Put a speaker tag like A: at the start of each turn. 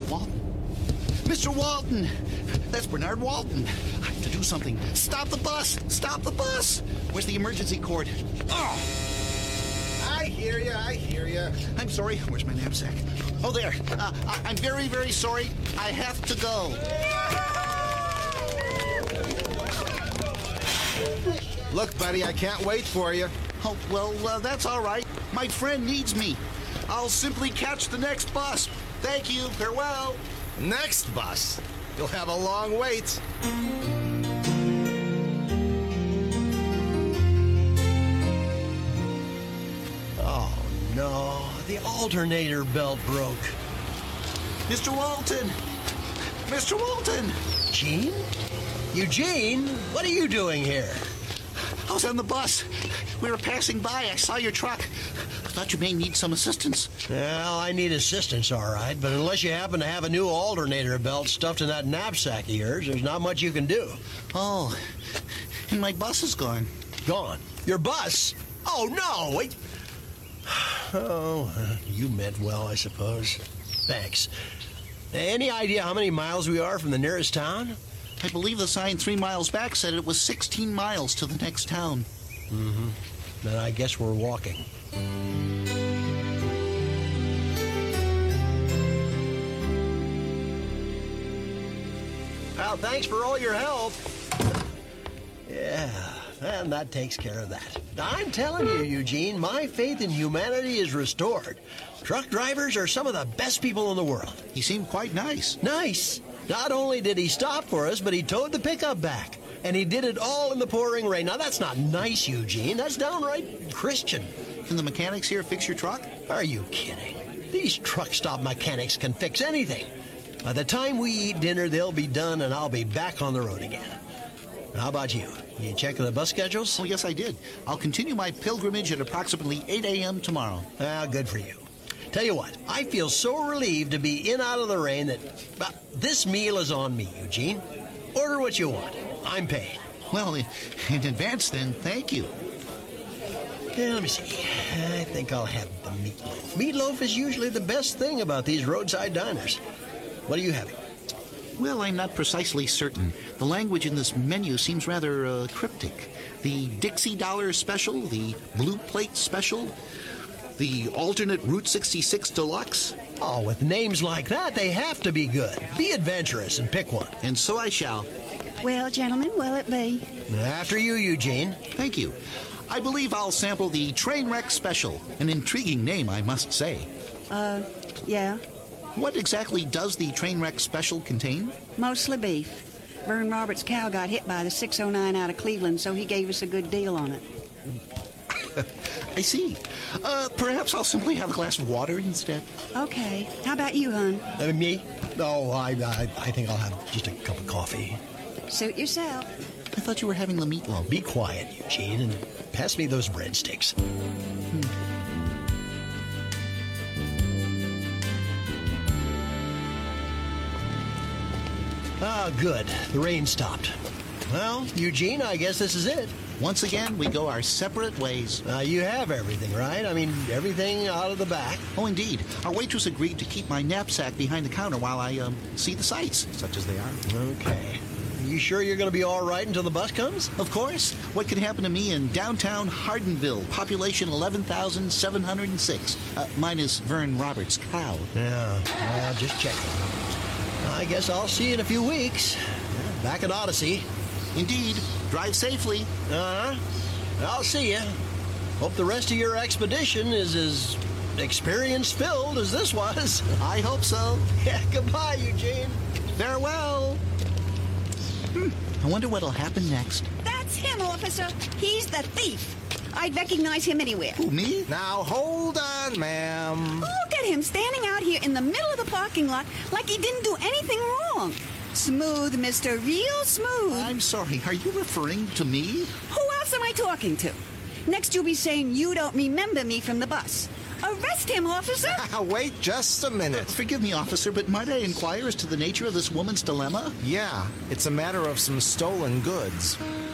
A: Walton. Mr. Walton! That's Bernard Walton. I have to do something. Stop the bus! Stop the bus! Where's the emergency cord? Oh!
B: I hear you.
A: I'm sorry. Where's my knapsack? Oh, there. I'm very, very sorry. I have to go.
B: Look, buddy, I can't wait for you.
A: Oh, well, that's all right. My friend needs me. I'll simply catch the next bus. Thank you. Farewell.
B: Next bus. You'll have a long wait.
C: Oh, no. The alternator belt broke.
A: Mr. Walton! Mr. Walton!
C: Gene? Eugene, what are you doing here?
A: I was on the bus. We were passing by. I saw your truck. I thought you may need some assistance.
C: Well, I need assistance, all right, but unless you happen to have a new alternator belt stuffed in that knapsack of yours, there's not much you can do.
A: Oh, and my bus is gone.
C: Gone. Your bus? Oh, no, wait. Oh, you meant well, I suppose. Thanks. Any idea how many miles we are from the nearest town?
A: I believe the sign 3 miles back said it was 16 miles to the next town.
C: Mm-hmm. Then I guess we're walking. Well, thanks for all your help. Yeah, and that takes care of that. I'm telling you, Eugene, my faith in humanity is restored. Truck drivers are some of the best people in the world.
A: He seemed quite nice.
C: Nice. Not only did he stop for us, but he towed the pickup back. And he did it all in the pouring rain. Now, that's not nice, Eugene. That's downright Christian.
A: Can the mechanics here fix your truck?
C: Are you kidding? These truck stop mechanics can fix anything. By the time we eat dinner, they'll be done, and I'll be back on the road again. How about you? You checking the bus schedules?
A: Oh, yes, I did. I'll continue my pilgrimage at approximately 8 a.m. tomorrow.
C: Ah, good for you. Tell you what, I feel so relieved to be in out of the rain that this meal is on me, Eugene. Order what you want. I'm paid.
A: Well, in advance, then, thank you.
C: Yeah, let me see. I think I'll have the meatloaf. Meatloaf is usually the best thing about these roadside diners. What are you having?
A: Well, I'm not precisely certain. The language in this menu seems rather cryptic. The Dixie Dollar Special, the Blue Plate Special, the alternate Route 66 Deluxe.
C: Oh, with names like that, they have to be good. Be adventurous and pick one.
A: And so I shall.
D: Well, gentlemen, will it be?
C: After you, Eugene.
A: Thank you. I believe I'll sample the Trainwreck Special. An intriguing name, I must say.
D: Yeah.
A: What exactly does the Trainwreck Special contain?
D: Mostly beef. Vern Roberts' cow got hit by the 609 out of Cleveland, so he gave us a good deal on it.
A: I see. Perhaps I'll simply have a glass of water instead.
D: Okay. How about you, hon?
C: Me? Oh, I think I'll have just a cup of coffee.
D: Suit yourself.
A: I thought you were having the meatloaf.
C: Be quiet, Eugene, and pass me those breadsticks. Ah, good. The rain stopped. Well, Eugene, I guess this is it.
A: Once again, we go our separate ways.
C: You have everything, right? I mean, everything out of the back.
A: Oh, indeed. Our waitress agreed to keep my knapsack behind the counter while I, see the sights, such as they are.
C: Okay. You sure you're going to be all right until the bus comes?
A: Of course. What could happen to me in downtown Hardinville, population 11,706, minus Vern Roberts' cow?
C: Yeah, well, just checking. I guess I'll see you in a few weeks. Back at Odyssey.
A: Indeed. Drive safely.
C: Uh-huh. I'll see you. Hope the rest of your expedition is as experience-filled as this was.
A: I hope so.
C: Yeah, goodbye, Eugene.
A: Farewell. I wonder what'll happen next.
D: That's him, officer. He's the thief. I'd recognize him anywhere.
A: Who, me?
B: Now, hold on, ma'am.
D: Look at him standing out here in the middle of the parking lot like he didn't do anything wrong. Smooth, mister. Real smooth.
A: I'm sorry. Are you referring to me?
D: Who else am I talking to? Next you'll be saying you don't remember me from the bus. Arrest him, officer.
B: Wait just a minute.
A: Forgive me, officer, but might I inquire as to the nature of this woman's dilemma?
B: Yeah, it's a matter of some stolen goods.